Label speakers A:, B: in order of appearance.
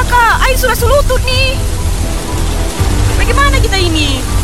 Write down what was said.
A: Kak, air sudah selutut nih. Bagaimana kita ini?